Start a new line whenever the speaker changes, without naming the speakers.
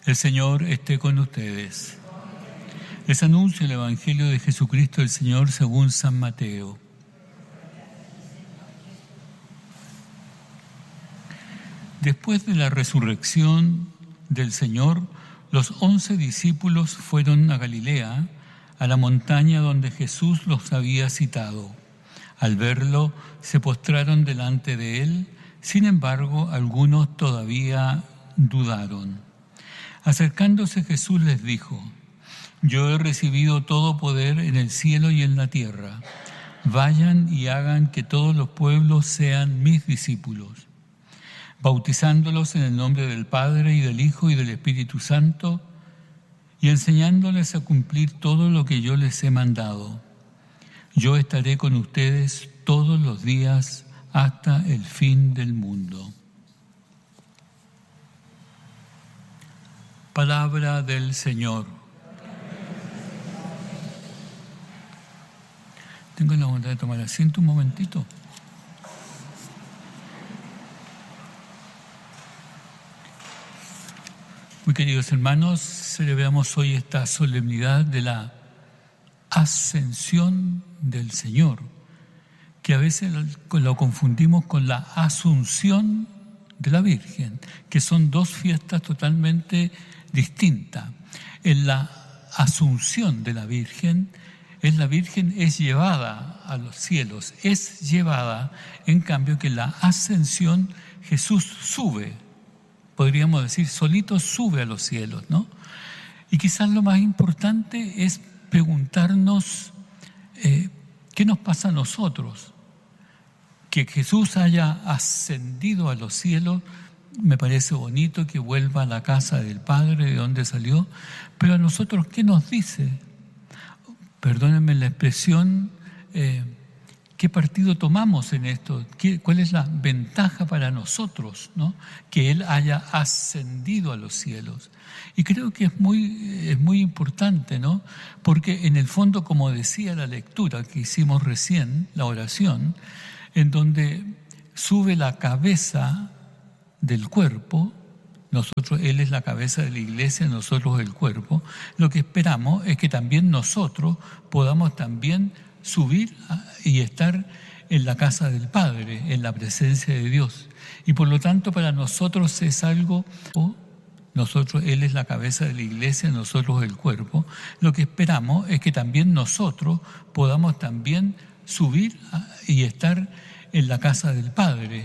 El Señor esté con ustedes. Les anuncio el Evangelio de Jesucristo el Señor según San Mateo. Después de la resurrección del Señor, los 11 discípulos fueron a Galilea, a la montaña donde Jesús los había citado. Al verlo, se postraron delante de él, sin embargo, algunos todavía dudaron. Acercándose Jesús les dijo: Yo he recibido todo poder en el cielo y en la tierra. Vayan y hagan que todos los pueblos sean mis discípulos, bautizándolos en el nombre del Padre y del Hijo y del Espíritu Santo, y enseñándoles a cumplir todo lo que yo les he mandado. Yo estaré con ustedes todos los días hasta el fin del mundo. Palabra del Señor. Tengo la bondad de tomar asiento un momentito. Muy queridos hermanos, celebramos hoy esta solemnidad de la Ascensión del Señor, que a veces lo confundimos con la Asunción de la Virgen, que son dos fiestas totalmente distintas. En la Asunción de la Virgen es llevada a los cielos, es llevada, en cambio que en la Ascensión Jesús sube, podríamos decir, solito sube a los cielos, ¿no? Y quizás lo más importante es preguntarnos qué nos pasa a nosotros. Que Jesús haya ascendido a los cielos, me parece bonito, que vuelva a la casa del Padre de donde salió, pero a nosotros, ¿qué nos dice? Perdónenme la expresión, ¿qué partido tomamos en esto? ¿Cuál es la ventaja para nosotros, ¿no? Que Él haya ascendido a los cielos. Y creo que es muy importante, ¿no? Porque en el fondo, como decía la lectura que hicimos recién, la oración, en donde sube la cabeza del cuerpo, Él es la cabeza de la iglesia, nosotros el cuerpo, lo que esperamos es que también nosotros podamos también subir y estar en la casa del Padre, en la presencia de Dios. Y por lo tanto para nosotros es algo, Él es la cabeza de la iglesia, nosotros el cuerpo, lo que esperamos es que también nosotros podamos también subir y estar en la casa del Padre,